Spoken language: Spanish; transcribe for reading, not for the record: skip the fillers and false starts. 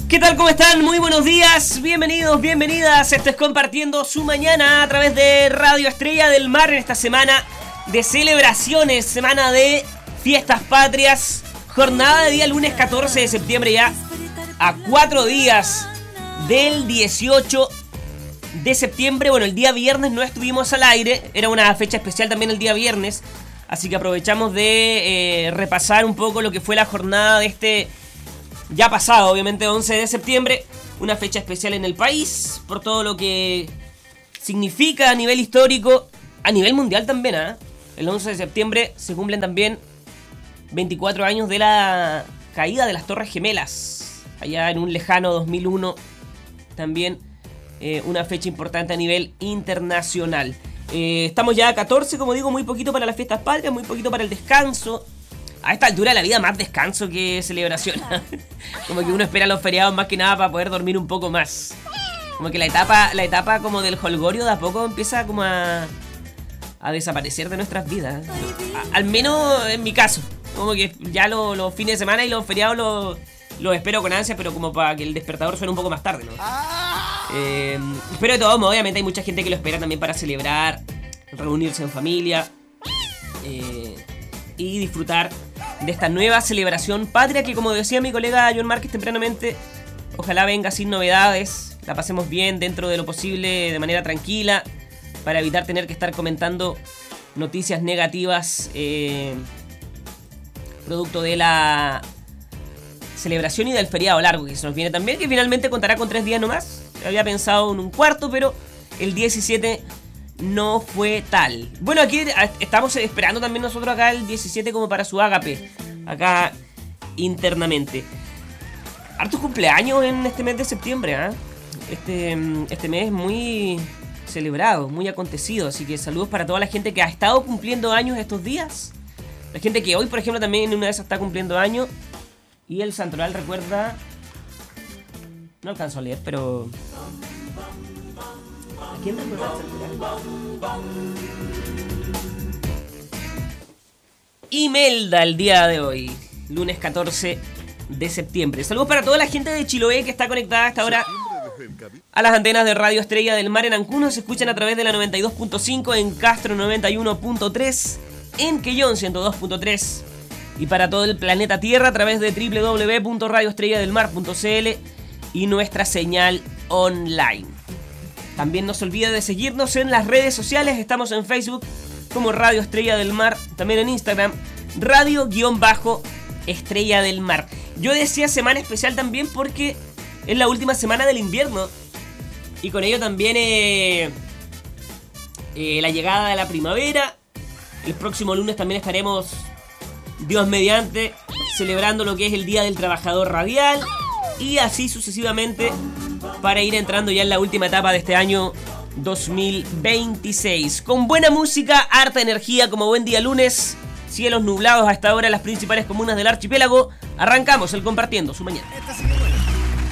¿Qué tal? ¿Cómo están? Muy buenos días, bienvenidos, bienvenidas. Esto es Compartiendo su Mañana a través de Radio Estrella del Mar en esta semana de celebraciones, semana de fiestas patrias, jornada de día lunes 14 de septiembre, ya a 4 días del 18 de septiembre. Bueno, el día viernes no estuvimos al aire, era una fecha especial también el día viernes, así que aprovechamos de repasar un poco lo que fue la jornada de este ya pasado, obviamente 11 de septiembre, una fecha especial en el país, por todo lo que significa a nivel histórico, a nivel mundial también, ¿eh? El 11 de septiembre se cumplen también 24 años de la caída de las Torres Gemelas, allá en un lejano 2001, también una fecha importante a nivel internacional. Estamos ya a 14, como digo, muy poquito para las fiestas patrias, muy poquito para el descanso. A esta altura de la vida, más descanso que celebración. Como que uno espera los feriados más que nada para poder dormir un poco más. Como que la etapa como del jolgorio de a poco empieza como a desaparecer de nuestras vidas. Al menos en mi caso. Como que ya los fines de semana y los feriados los espero con ansia, pero como para que el despertador suene un poco más tarde, ¿no? Pero de todos modos, obviamente hay mucha gente que lo espera también para celebrar, reunirse en familia y disfrutar de esta nueva celebración patria que, como decía mi colega John Márquez tempranamente, ojalá venga sin novedades, la pasemos bien dentro de lo posible, de manera tranquila, para evitar tener que estar comentando noticias negativas producto de la celebración y del feriado largo que se nos viene también, que finalmente contará con 3 días nomás. Había pensado en un cuarto, pero el 17 no fue tal. Bueno, aquí estamos esperando también nosotros acá el 17 como para su ágape, acá internamente. Hartos cumpleaños en este mes de septiembre, ¿eh? Este mes es muy celebrado, muy acontecido, así que saludos para toda la gente que ha estado cumpliendo años estos días. La gente que hoy, por ejemplo, también en una de esas está cumpliendo años. Y el santoral recuerda... No alcanzo a leer, pero... ¿A quién recuerda el santoral? Imelda el día de hoy, lunes 14 de septiembre. Saludos para toda la gente de Chiloé que está conectada hasta ahora a las antenas de Radio Estrella del Mar en Ancún. Se escuchan a través de la 92.5, en Castro 91.3, en Quellón 102.3 y para todo el planeta Tierra a través de www.radioestrelladelmar.cl y nuestra señal online. También no se olvide de seguirnos en las redes sociales. Estamos en Facebook como Radio Estrella del Mar, también en Instagram Radio-Estrella del Mar. Yo decía semana especial también porque es la última semana del invierno y con ello también la llegada de la primavera. El próximo lunes también estaremos, Dios mediante, celebrando lo que es el Día del Trabajador Radial y así sucesivamente para ir entrando ya en la última etapa de este año 2026. Con buena música, harta energía como buen día lunes, cielos nublados hasta ahora en las principales comunas del archipiélago. Arrancamos el Compartiendo su Mañana.